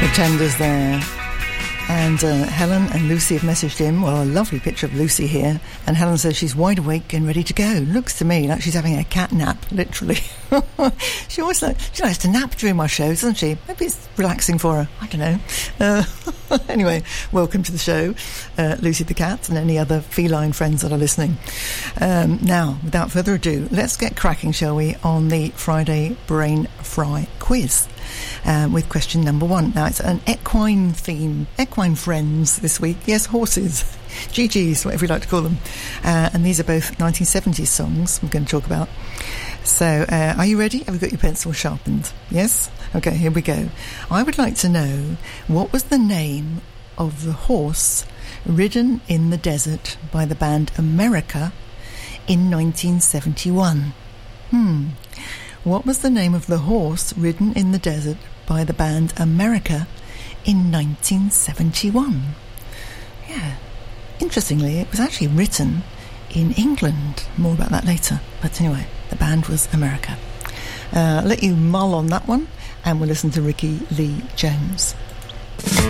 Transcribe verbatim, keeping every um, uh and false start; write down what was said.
Pretenders there. And uh, Helen and Lucy have messaged him. Well, a lovely picture of Lucy here. And Helen says she's wide awake and ready to go. Looks to me like she's having a cat nap, literally. she always like, she likes to nap during my shows, doesn't she? Maybe it's relaxing for her. I don't know. Uh, anyway, welcome to the show, uh, Lucy the cat and any other feline friends that are listening. Um, now, without further ado, let's get cracking, shall we, on the Friday Brain Fry quiz. Um, with question number one. Now, it's an equine theme. Equine friends this week. Yes, horses. G Gs, whatever you like to call them. Uh, and these are both nineteen seventies songs I'm going to talk about. So, uh, are you ready? Have you got your pencil sharpened? Yes? Okay, here we go. I would like to know, what was the name of the horse ridden in the desert by the band America in nineteen seventy-one? Hmm... What was the name of the horse ridden in the desert by the band America in nineteen seventy-one? Yeah. Interestingly, it was actually written in England. More about that later. But anyway, the band was America. Uh, I'll let you mull on that one, and we'll listen to Ricky Lee Jones.